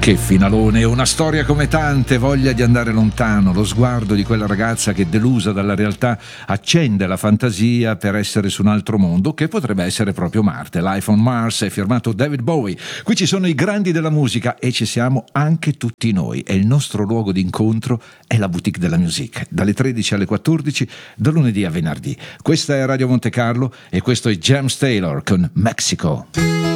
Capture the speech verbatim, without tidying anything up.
Che finalone, una storia come tante, voglia di andare lontano, lo sguardo di quella ragazza che, delusa dalla realtà, accende la fantasia per essere su un altro mondo che potrebbe essere proprio Marte. Life on Mars è firmato David Bowie. Qui ci sono i grandi della musica e ci siamo anche tutti noi, e il nostro luogo di incontro è la Boutique de la Musique, dalle tredici alle quattordici, da lunedì a venerdì. Questa è Radio Monte Carlo e questo è James Taylor con Mexico.